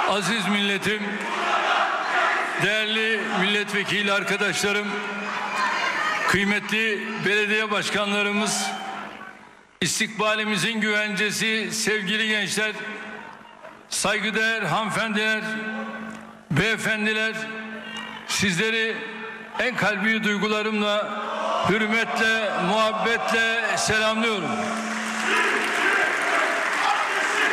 aziz milletim, değerli milletvekili arkadaşlarım, kıymetli belediye başkanlarımız, istikbalimizin güvencesi sevgili gençler, saygıdeğer hanımefendiler, beyefendiler, sizleri en kalbi duygularımla, hürmetle, muhabbetle selamlıyorum.